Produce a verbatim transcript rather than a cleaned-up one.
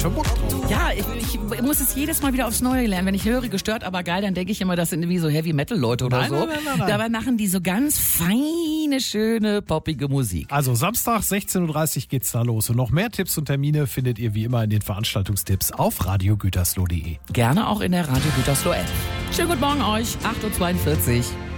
schon Bock drauf. Ja, ich, ich muss es jedes Mal wieder aufs Neue lernen. Wenn ich höre, gestört, aber geil, dann denke ich immer, das sind irgendwie so Heavy-Metal-Leute oder Nein, so. nein, nein, nein, nein. Dabei machen die so ganz feine, schöne, poppige Musik. Also Samstag sechzehn Uhr dreißig geht's da los. Und noch mehr Tipps und Termine findet ihr wie immer in den Veranstaltungstipps auf radio gütersloh punkt de. Gerne auch in der Radio Gütersloh App. Schönen guten Morgen euch, acht Uhr zweiundvierzig.